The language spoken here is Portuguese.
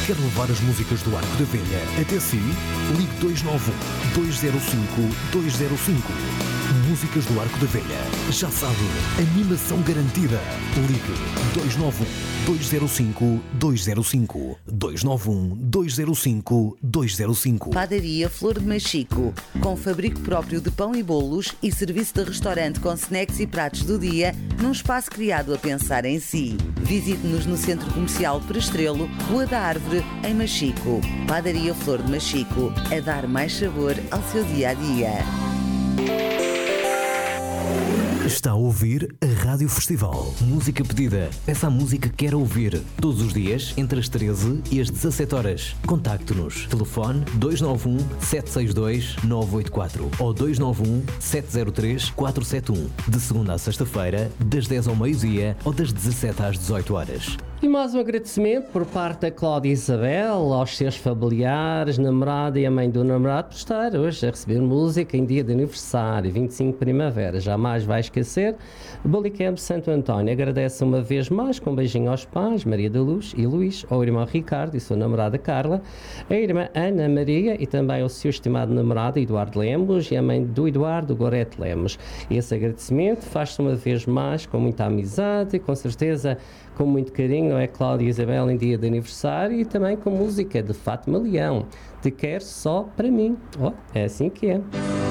Quer levar as músicas do Arco da Velha até si? Ligue 291-205-205. Músicas do Arco da Velha. Já sabe, animação garantida. Ligue 291-205-205. 291-205-205. Padaria Flor de Machico, com fabrico próprio de pão e bolos e serviço de restaurante com snacks e pratos do dia, num espaço criado a pensar em si. Visite-nos no Centro Comercial Perestrelo, Rua da Árvore, em Machico. Padaria Flor de Machico, a dar mais sabor ao seu dia-a-dia. Está a ouvir a Rádio Festival. Música pedida. Peça a música que quer ouvir. Todos os dias, entre as 13 e as 17 horas. Contacte-nos. Telefone 291-762-984 ou 291-703-471. De segunda à sexta-feira, das 10 ao meio-dia ou das 17 às 18 horas. E mais um agradecimento por parte da Cláudia Isabel aos seus familiares, namorada e a mãe do namorado por estar hoje a receber música em dia de aniversário, 25 de primavera. Jamais vai esquecer. Bolicamp Santo António agradece uma vez mais com um beijinho aos pais, Maria da Luz e Luís, ao irmão Ricardo e sua namorada Carla, a irmã Ana Maria e também ao seu estimado namorado Eduardo Lemos e a mãe do Eduardo, Gorete Lemos. Esse agradecimento faz-se uma vez mais com muita amizade e com certeza com muito carinho, não é, Cláudia Isabel, em dia de aniversário, e também com música de Fátima Leão, Te Quero Só Para Mim. Oh, é assim que é.